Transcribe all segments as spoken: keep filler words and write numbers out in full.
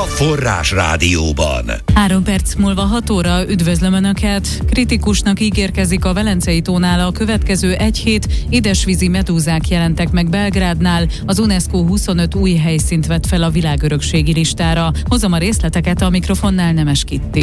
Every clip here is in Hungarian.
Forrás Rádióban. Három perc múlva hat óra, üdvözlöm Önöket! Kritikusnak ígérkezik a Velencei tónál a következő egy hét, édesvízi medúzák jelentek meg Belgrádnál, az UNESCO huszonöt új helyszínt vett fel a világörökségi listára. Hozom a részleteket, a mikrofonnál Nemes Kitti.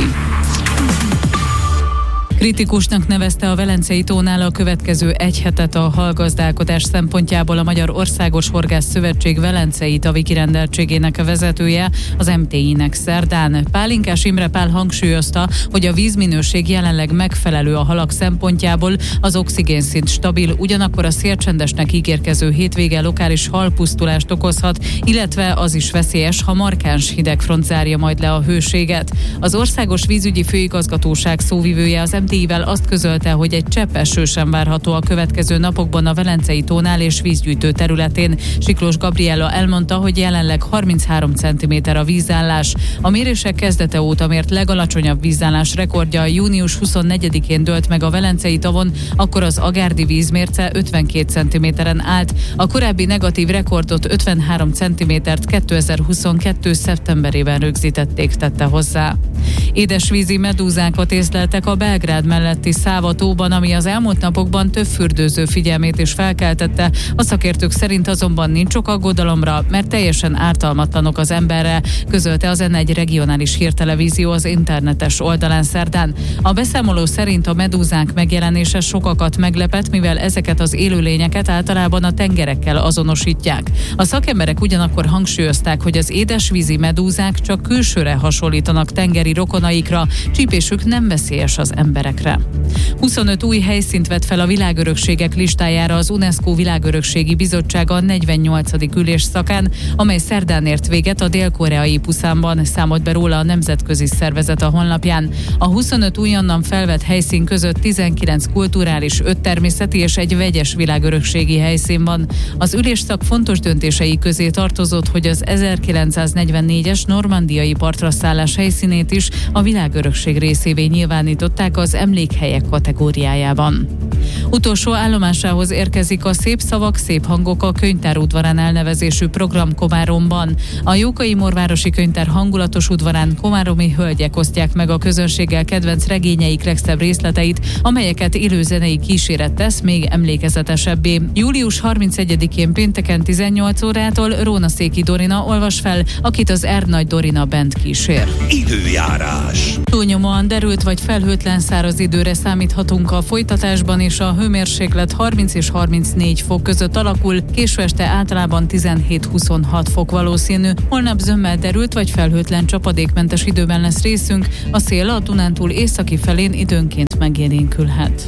Kritikusnak nevezte a Velencei tónál a következő egy hetet a halgazdálkodás szempontjából a Magyar Országos Horgász Szövetség velencei tavi kirendeltségének a vezetője, az em té i-nek szerdán. Pálinkás Imre Pál hangsúlyozta, hogy a vízminőség jelenleg megfelelő a halak szempontjából, az oxigénszint stabil, ugyanakkor a szélcsendesnek ígérkező hétvége lokális halpusztulást okozhat, illetve az is veszélyes, ha markáns hidegfront zárja majd le a hőséget. Az Országos Vízügyi Főigazgatóság szóvivője az em té i-vel azt közölte, hogy egy csepp eső sem várható a következő napokban a Velencei tónál és vízgyűjtő területén. Siklós Gabriella elmondta, hogy jelenleg harminchárom centiméter a vízállás. A mérések kezdete óta mért legalacsonyabb vízállás rekordja június huszonnegyedikén dőlt meg a Velencei tavon, akkor az agárdi vízmérce ötvenkét centiméteren állt. A korábbi negatív rekordot ötvenhárom centimétert kétezer-huszonkettő szeptemberében rögzítették, tette hozzá. Édesvízi medúzákat észleltek a Belgrád melletti Száva tóban, ami az elmúlt napokban több fürdőző figyelmét is felkeltette. A szakértők szerint azonban nincs ok aggodalomra, mert teljesen ártalmatlanok az emberre, közölte az en egy regionális hírtelevízió az internetes oldalán szerdán. A beszámoló szerint a medúzák megjelenése sokakat meglepett, mivel ezeket az élőlényeket általában a tengerekkel azonosítják. A szakemberek ugyanakkor hangsúlyozták, hogy az édesvízi medúzák csak külsőre hasonlítanak tengeri rokonaikra, csípésük nem veszélyes az emberekre. huszonöt új helyszínt vett fel a világörökségek listájára az UNESCO Világörökségi Bizottsága negyvennyolcadik ülésszakán, amely szerdán ért véget a dél-koreai Puszánban, számolt be róla a nemzetközi szervezet a honlapján. A huszonöt újonnan felvett helyszín között tizenkilenc kulturális, öt természeti és egy vegyes világörökségi helyszín van. Az ülésszak fontos döntései közé tartozott, hogy az ezerkilencszáznegyvennégyes normandiai partra szállás helyszínét is a világörökség részévé nyilvánították az emlékhelyek kategóriájában. Utolsó állomásához érkezik a Szép szavak, szép hangok a könyvtár udvarán elnevezésű program Komáromban. A Jókai Morvárosi Könyvtár hangulatos udvarán komáromi hölgyek osztják meg a közönséggel kedvenc regényeik legszebb részleteit, amelyeket élő zenei kíséret tesz még emlékezetesebbé. július harmincegyedikén pénteken tizennyolc órától Rónaszéki Dorina olvas fel, akit az Erdnagy Dorina Band kísér. Időjárás. Túlnyomóan derült vagy felhőtlen száraz időre számíthatunk a folytatásban, és a hőmérséklet harminc és harmincnégy fok között alakul, késő este általában tizenhét-huszonhat fok valószínű. Holnap zömmel derült vagy felhőtlen csapadékmentes időben lesz részünk, a szél a Dunántúl északi felén időnként megélénkülhet.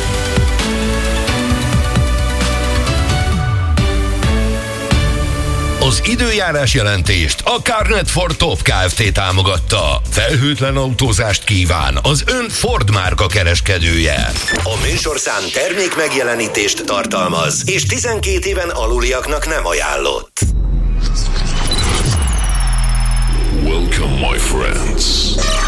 Az időjárás jelentést a Carnet for Top Kft. Támogatta. Felhőtlen autózást kíván az ön Ford márka kereskedője. A műsorszám termék megjelenítést tartalmaz, és tizenkét éven aluliaknak nem ajánlott. Welcome, my friends.